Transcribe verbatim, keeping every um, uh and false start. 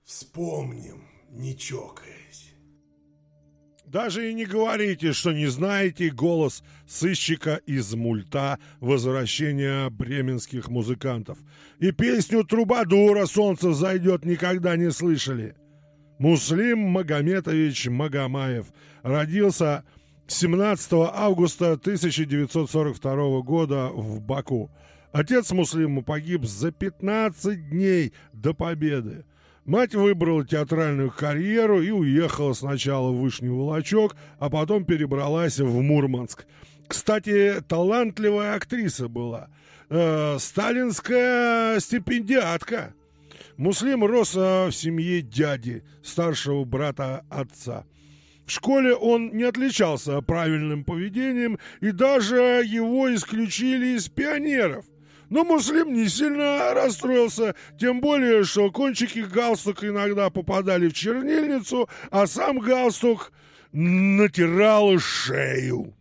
Вспомним, не чокаясь. Даже и не говорите, что не знаете голос сыщика из мульта «Возвращение бременских музыкантов». И песню «Трубадура солнце зайдет» никогда не слышали. Муслим Магометович Магомаев родился семнадцатого августа тысяча девятьсот сорок второго года в Баку. Отец Муслима погиб за пятнадцать дней до победы. Мать выбрала театральную карьеру и уехала сначала в Вышний Волочек, а потом перебралась в Мурманск. Кстати, талантливая актриса была. Э, сталинская стипендиатка. Муслим рос э, в семье дяди, старшего брата отца. В школе он не отличался правильным поведением, и даже его исключили из пионеров. Но Муслим не сильно расстроился, тем более, что кончики галстука иногда попадали в чернильницу, а сам галстук натирал шею.